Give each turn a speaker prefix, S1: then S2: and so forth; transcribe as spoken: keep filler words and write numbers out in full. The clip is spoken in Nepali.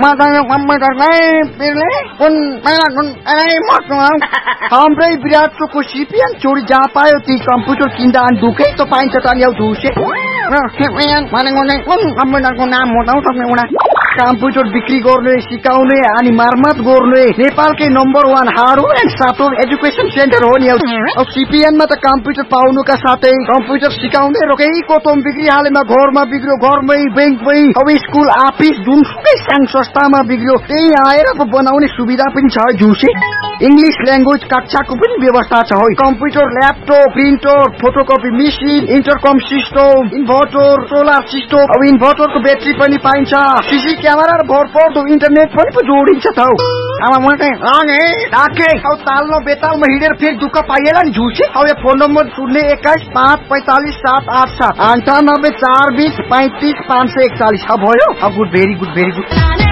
S1: माताको कम्प्युटरमै पिरले कुन बेला कुन एरै मर्नु हाम्रै विराटको सिपिएन चोरी जहाँ पायो ती कम्प्युटर किन्दा अनि ढुकै त पाइन्छ त नि झुसे सिपिएन भनेको चाहिँ कुन कम्प्युटरको नाम बताउ सक्ने उडा कम्प्युटर बिक्री गर्ने सिकाउने अनि मर्मत गर्ने नेपालकै number one hardware and software education centre हो नि अब सिपिएनमा त कम्प्युटर पाउनुका साथै कम्प्युटर सिकाउने रोकैको तोम बिक्री हालेमा घरमा बिग्रियो घरमै बैंकमै अब स्कुल अफिस जुनसुकै सानो संस्थामा बिग्रियो त्यही आएर बनाउने सुविधा पनि छ झुसे इंग्लिश ल्याङ्ग्वेज कक्षाको पनि व्यवस्था छ हो computer laptop printer photocopy machine इन्टरकम system inverter solar system अब इन्भर्टरको ब्याट्री पनि पाइन्छ सीसी क्यामेरा र भरपर्दो इन्टरनेट पनि पो जोडिन्छ त हौ अब म चाहिँ लगे राखे अब तालमा बेतालमा हिँडेर फेरि दुःख पाइएला नि झुसे अब यो फोन नम्बर शून्य एक्काइस पाँच पैंतालीस सात आठ सात अन्ठानब्बे चार बीस पैंतीस पाँच सय एकचालीस अब भयो अब good very good very good